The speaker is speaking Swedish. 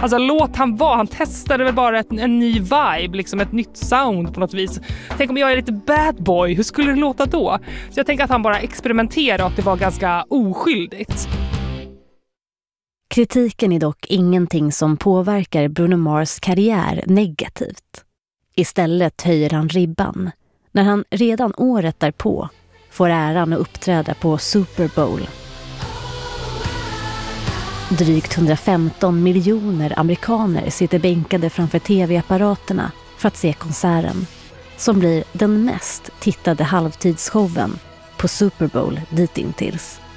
Alltså låt han vara, han testade väl bara en ny vibe, liksom ett nytt sound på något vis. Tänk om jag är lite bad boy, hur skulle det låta då? Så jag tänker att han bara experimenterade och att det var ganska oskyldigt. Kritiken är dock ingenting som påverkar Bruno Mars karriär negativt. Istället höjer han ribban när han redan året därpå får äran att uppträda på Super Bowl. Drygt 115 miljoner amerikaner sitter bänkade framför tv-apparaterna för att se konserten, som blir den mest tittade halvtidsshowen på Super Bowl ditintills.